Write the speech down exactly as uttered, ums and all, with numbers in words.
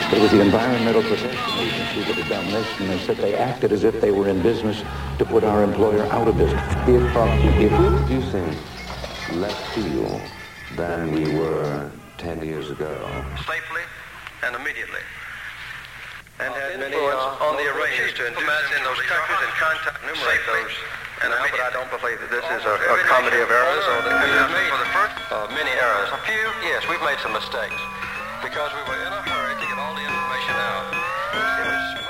It was the Environmental Protection Agency that had done this, and they said they acted as if they were in business to put our employer out of business. If, uh, if we're producing less steel than we were ten years ago, safely and immediately, and had many uh, on the arrangements to induce in those countries and contact numerate those. And now, but I don't believe that this is a, a comedy of errors, or that we have made uh, many errors. A few, yes, we've made some mistakes because we were in a hurry to get all the information out. It was